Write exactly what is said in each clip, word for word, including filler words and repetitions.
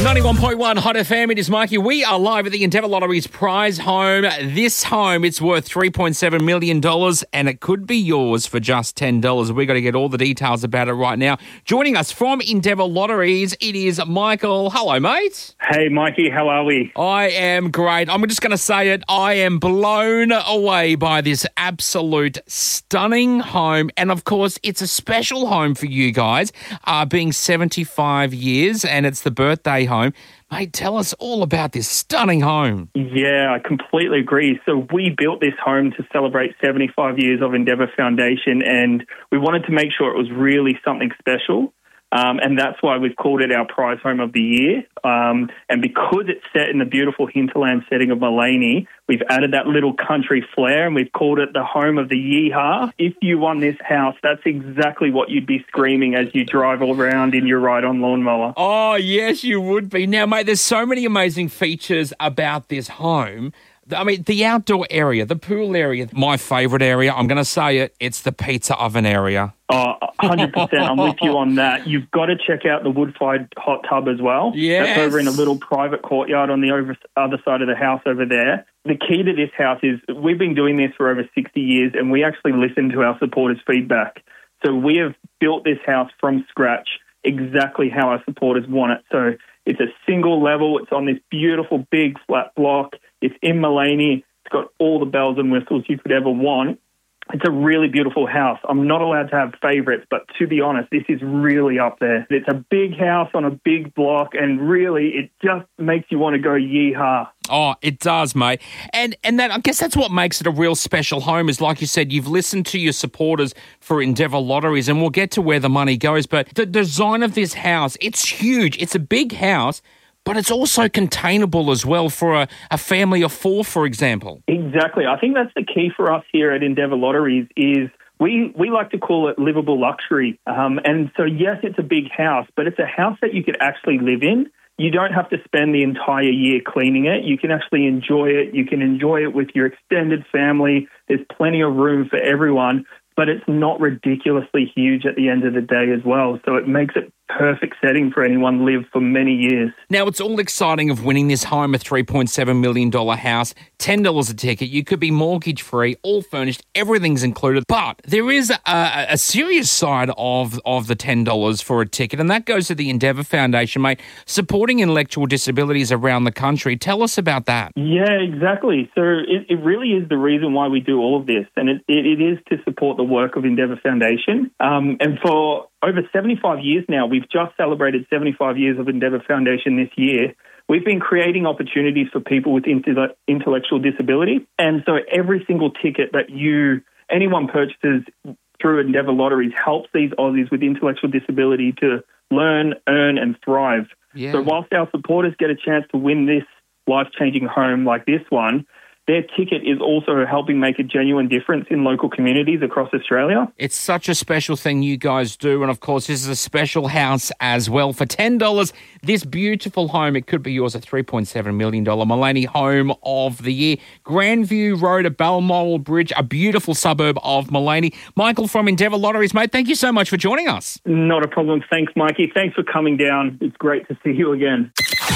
ninety-one point one Hot F M. It is Mikey. We are live at the Endeavour Lottery's prize home. This home, it's worth three point seven million dollars and it could be yours for just ten dollars. We've got to get all the details about it right now. Joining us from Endeavour Lotteries, it is Michael. Hello, mate. Hey, Mikey. How are we? I am great. I'm just going to say it. I am blown away by this absolute stunning home. And, of course, it's a special home for you guys, uh, being seventy-five years, and it's the birthday home. Mate, tell us all about this stunning home. Yeah, I completely agree. So we built this home to celebrate seventy-five years of Endeavour Foundation, and we wanted to make sure it was really something special. Um, and that's why we've called it our prize home of the year. Um, and because it's set in the beautiful hinterland setting of Mullaney, we've added that little country flair and we've called it the home of the yeehaw. If you won this house, that's exactly what you'd be screaming as you drive all around in your ride-on lawnmower. Oh, yes, you would be. Now, mate, there's so many amazing features about this home. I mean, the outdoor area, the pool area, my favourite area, I'm going to say it, it's the pizza oven area. Oh, one hundred percent. I'm with you on that. You've got to check out the wood-fired hot tub as well. Yes. That's over in a little private courtyard on the over, other side of the house over there. The key to this house is we've been doing this for over sixty years and we actually listen to our supporters' feedback. So we have built this house from scratch exactly how our supporters want it. So it's a single level. It's on this beautiful big flat block. It's in Mullaney. It's got all the bells and whistles you could ever want. It's a really beautiful house. I'm not allowed to have favourites, but to be honest, this is really up there. It's a big house on a big block, and really it just makes you want to go yeehaw. Oh, it does, mate. And and that I guess that's what makes it a real special home is, like you said, you've listened to your supporters for Endeavour Lotteries, and we'll get to where the money goes. But the design of this house, it's huge. It's a big house, but it's also containable as well for a, a family of four, for example. Exactly. I think that's the key for us here at Endeavour Lotteries is we, we like to call it livable luxury. Um, and so, yes, it's a big house, but it's a house that you could actually live in. You don't have to spend the entire year cleaning it. You can actually enjoy it. You can enjoy it with your extended family. There's plenty of room for everyone, but it's not ridiculously huge at the end of the day as well. So it makes it perfect setting for anyone to live for many years. Now, it's all exciting of winning this home, a three point seven million dollars house, ten dollars a ticket. You could be mortgage-free, all furnished, everything's included. But there is a, a serious side of, of the ten dollars for a ticket, and that goes to the Endeavour Foundation, mate, supporting intellectual disabilities around the country. Tell us about that. Yeah, exactly. So it, it really is the reason why we do all of this, and it, it, it is to support the work of Endeavour Foundation. Um, and for over seventy-five years now, we've just celebrated seventy-five years of Endeavour Foundation this year. We've been creating opportunities for people with intell- intellectual disability. And so every single ticket that you, anyone purchases through Endeavour Lotteries helps these Aussies with intellectual disability to learn, earn and thrive. Yeah. So whilst our supporters get a chance to win this life-changing home like this one, their ticket is also helping make a genuine difference in local communities across Australia. It's such a special thing you guys do. And, of course, this is a special house as well. For ten dollars, this beautiful home, it could be yours, a three point seven million dollars Mullaney Home of the Year. Grandview Road at Balmoral Bridge, a beautiful suburb of Mullaney. Michael from Endeavour Lotteries, mate, thank you so much for joining us. Not a problem. Thanks, Mikey. Thanks for coming down. It's great to see you again.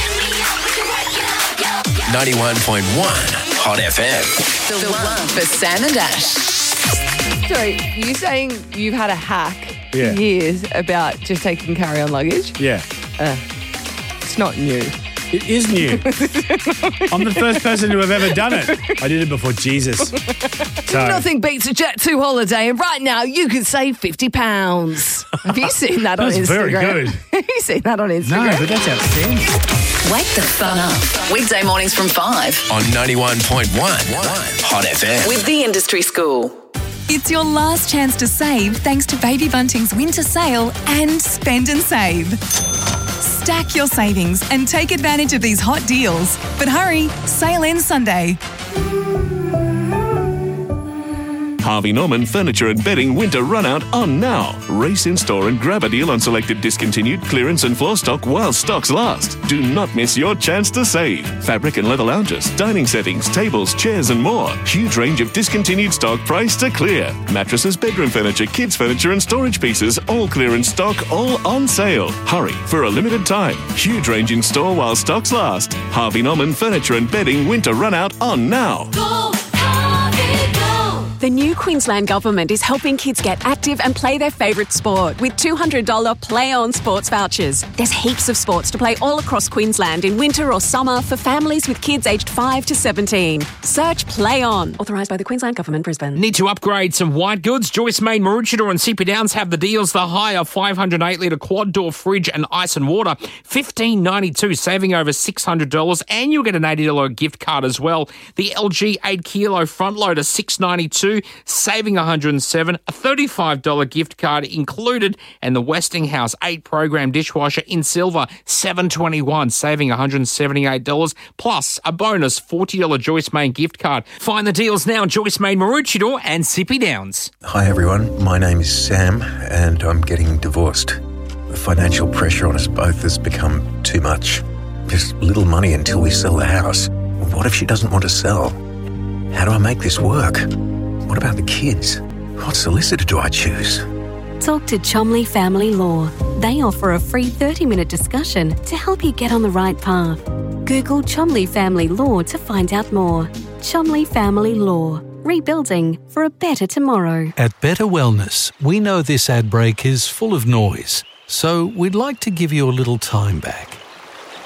ninety-one point one Hot F M. The one for Sam and Ash. Sorry, you saying you've had a hack Yeah. for years about just taking carry-on luggage? Yeah. Uh, it's not new. It is new. I'm the first person to have ever done it. I did it before Jesus. So, Nothing beats a Jet two holiday, and right now you can save fifty pounds. Have you seen that on That's Instagram? very good. Have you seen that on Instagram? no, but that's outstanding. Wake the fun up. Weekday mornings from five On ninety-one point one Hot F M. with the Industry School. It's your last chance to save thanks to Baby Bunting's winter sale and Spend and Save. Stack your savings and take advantage of these hot deals. But hurry, sale ends Sunday. Harvey Norman Furniture and Bedding winter run out on now. Race in store and grab a deal on selected discontinued clearance and floor stock while stocks last. Do not miss your chance to save. Fabric and leather lounges, dining settings, tables, chairs and more. Huge range of discontinued stock priced to clear. Mattresses, bedroom furniture, kids furniture and storage pieces, all clearance stock, all on sale. Hurry, for a limited time. Huge range in store while stocks last. Harvey Norman Furniture and Bedding winter run out on now. Go, Harvey, go! The new Queensland Government is helping kids get active and play their favourite sport with two hundred dollars Play On sports vouchers. There's heaps of sports to play all across Queensland in winter or summer for families with kids aged five to seventeen. Search Play On. Authorised by the Queensland Government, Brisbane. Need to upgrade some white goods? Joyce Main, Maroochydore and C P Downs have the deals. The higher five hundred eight litre quad door fridge and ice and water, fifteen ninety-two, saving over six hundred dollars, and you'll get an eighty dollars gift card as well. The L G eight kilo front loader, six ninety-two, saving one hundred seven dollars, a thirty-five dollars gift card included, and the Westinghouse eight program dishwasher in silver, seven twenty-one, saving one hundred seventy-eight dollars, plus a bonus forty dollars Joyce Main gift card. Find the deals now, Joyce Main, Maroochydore and C P Downs. Hi everyone, my name is Sam and I'm getting divorced. The financial pressure on us both has become too much. There's little money until we sell the house. What if she doesn't want to sell? How do I make this work? What about the kids? What solicitor do I choose? Talk to Chomley Family Law. They offer a free thirty-minute discussion to help you get on the right path. Google Chomley Family Law to find out more. Chomley Family Law. Rebuilding for a better tomorrow. At Better Wellness, we know this ad break is full of noise, so we'd like to give you a little time back.